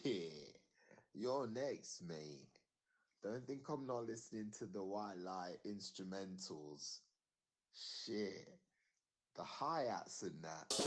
You're next, mate. Don't think I'm not listening to the white light instrumentals. Shit. The hi-hats and that.